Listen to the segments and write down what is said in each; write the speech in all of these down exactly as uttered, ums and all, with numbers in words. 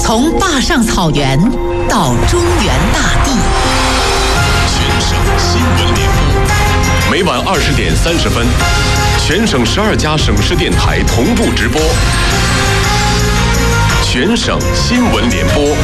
从坝上草原到中原大地， 全省新闻联播，每晚二十点三十分，全省十二家省市电台同步直播。全省新闻联播。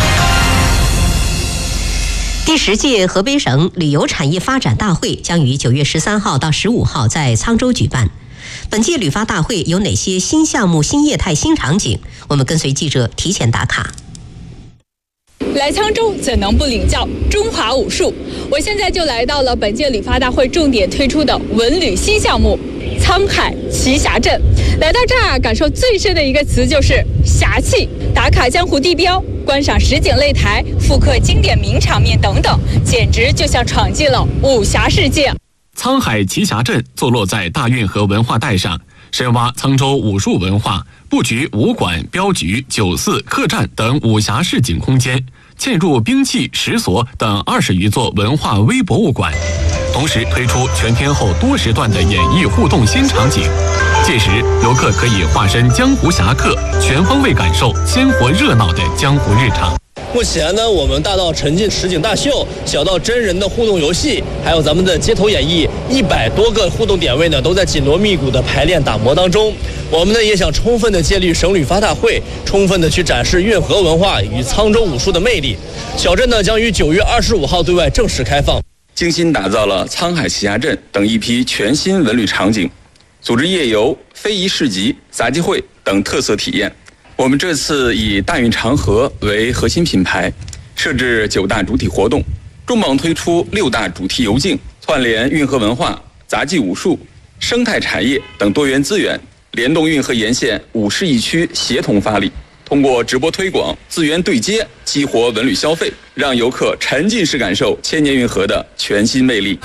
第十届河北省旅游产业发展大会将于九月十三号到十五号在沧州举办。本届旅发大会有哪些新项目、新业态、新场景？我们跟随记者提前打卡。 来沧州怎能不领教中华武术？我现在就来到了本届旅发大会重点推出的文旅新项目沧海奇峡镇。来到这儿，感受最深的一个词就是侠气。打卡江湖地标，观赏实景擂台，复刻经典名场面等等，简直就像闯进了武侠世界。 沧海奇峡镇坐落在大运河文化带上，深挖沧州武术文化，布局武馆、镖局、酒肆、客栈等武侠市井空间，嵌入兵器、石锁等二十余座文化微博物馆，同时推出全天候多时段的演绎互动新场景。届时，游客可以化身江湖侠客，全方位感受鲜活热闹的江湖日常。 目前呢，我们大到沉浸实景大秀，小到真人的互动游戏，还有咱们的街头演绎，一百多个互动点位呢，都在紧锣密鼓的排练打磨当中。我们呢也想充分的借力省旅发大会，充分的去展示运河文化与沧州武术的魅力。小镇呢将于九月二十五号对外正式开放， 精心打造了沧海奇峡镇等一批全新文旅场景，组织夜游、非遗市集、杂技会等特色体验。我们这次以大运长河为核心品牌，设置九大主体活动，重磅推出六大主题游径，串联运河文化、杂技武术、生态产业等多元资源，联动运河沿线五市一区协同发力，通过直播推广、资源对接，激活文旅消费，让游客沉浸式感受千年运河的全新魅力。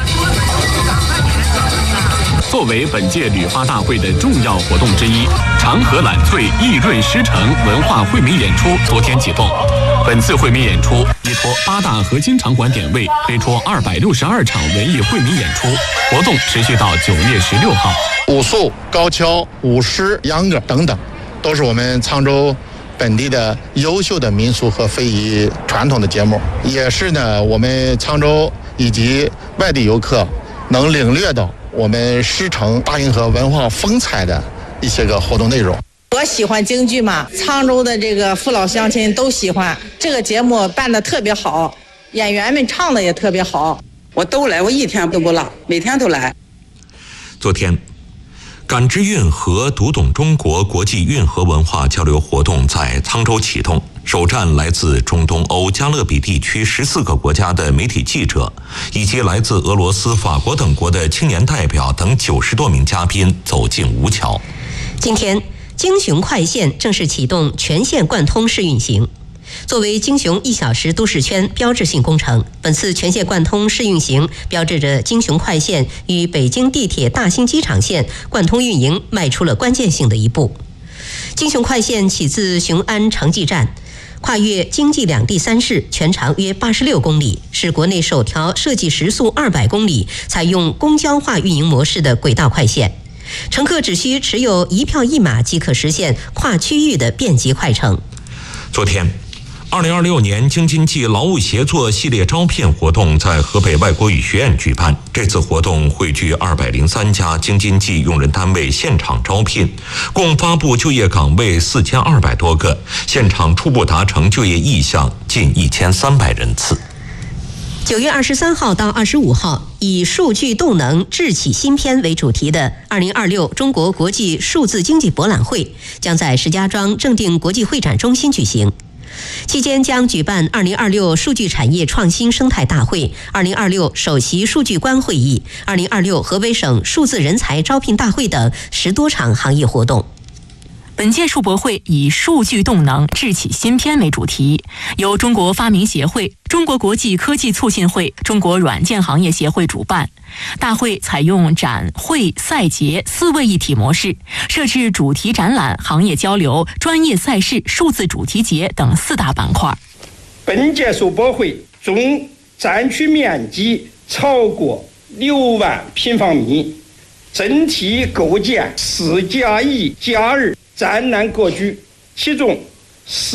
作为本届旅发大会的重要活动之一，长河揽翠、益润诗城文化惠民演出昨天启动。本次惠民演出依托八大核心场馆点位，推出二百六十二场文艺惠民演出，活动持续到九月十六号。 武术、高跷、舞狮、秧歌等等，都是我们沧州本地的优秀的民俗和非遗传统的节目，也是呢我们沧州以及外地游客能领略到我们狮城大运河文化风采的一些个活动内容。 我喜欢京剧嘛，沧州的这个父老乡亲都喜欢，这个节目办得特别好，演员们唱的也特别好， 我都来，我一天都不落，每天都来。 昨天，感知运河，读懂中国国际运河文化交流活动在沧州启动。首站来自中东欧加勒比地区十四个国家的媒体记者，以及来自俄罗斯、法国等国的青年代表等九十多名嘉宾走进吴桥。 今天，京雄快线正式启动全线贯通试运行。作为京雄一小时都市圈标志性工程，本次全线贯通试运行标志着京雄快线与北京地铁大兴机场线贯通运营迈出了关键性的一步。京雄快线起自雄安城际站，跨越京冀两地三市，全长约八十六公里，是国内首条设计时速二百公里、采用公交化运营模式的轨道快线。乘客只需持有一票一码即可实现跨区域的便捷快程。 昨天，二零二六年京津冀劳务协作系列招聘活动在河北外国语学院举办。这次活动汇聚二百零三家京津冀用人单位现场招聘，共发布就业岗位四千二百多个，现场初步达成就业意向近一千三百人次。 九月二十三号到二十五号，以数据动能智启新篇为主题的二零二六中国国际数字经济博览会将在石家庄正定国际会展中心举行。期间将举办二零二六数据产业创新生态大会、二零二六首席数据官会议、二零二六河北省数字人才招聘大会等十多场行业活动。 本届数博会以数据动能智启新篇为主题，由中国发明协会、中国国际科技促进会、中国软件行业协会主办。大会采用展会赛节四位一体模式，设置主题展览、行业交流、专业赛事、数字主题节等四大板块。 本届数博会总展区面积超过六万平方米，整体构建四加一加二展览格局，其中